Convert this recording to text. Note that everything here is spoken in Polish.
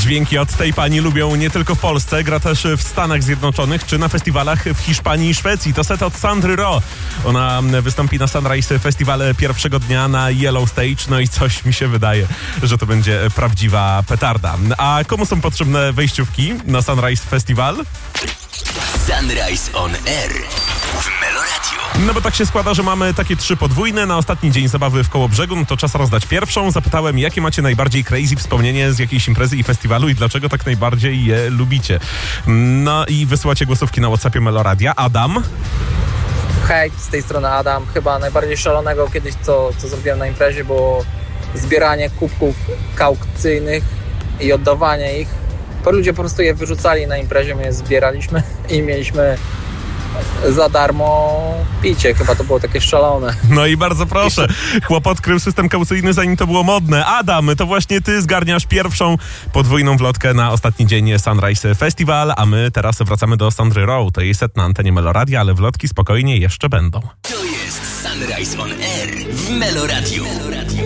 Dźwięki od tej pani lubią nie tylko w Polsce, gra też w Stanach Zjednoczonych czy na festiwalach w Hiszpanii i Szwecji. To set od Sandry Ro. Ona wystąpi na Sunrise Festival pierwszego dnia na Yellow Stage, no i coś mi się wydaje, że to będzie prawdziwa petarda. A komu są potrzebne wejściówki na Sunrise Festival? Sunrise on Air w Meloradio. No bo tak się składa, że mamy takie 3 podwójne. Na ostatni dzień zabawy w Kołobrzegu, no to czas rozdać pierwszą. Zapytałem, jakie macie najbardziej crazy wspomnienie z jakiejś imprezy i festiwalu i dlaczego tak najbardziej je lubicie. No i wysyłacie głosówki na WhatsAppie Meloradia. Adam? Hej, z tej strony Adam. Chyba najbardziej szalonego kiedyś, co zrobiłem na imprezie, było zbieranie kubków kaucyjnych i oddawanie ich. Bo ludzie po prostu je wyrzucali na imprezie, my je zbieraliśmy i mieliśmy za darmo picie. Chyba to było takie szalone. No i bardzo proszę. Chłop odkrył system kaucyjny, zanim to było modne. Adam, to właśnie ty zgarniasz pierwszą podwójną wlotkę na ostatni dzień Sunrise Festival, a my teraz wracamy do Sandry Row. To jej set na antenie Meloradia, ale wlotki spokojnie jeszcze będą. To jest Sunrise on Air w Meloradio.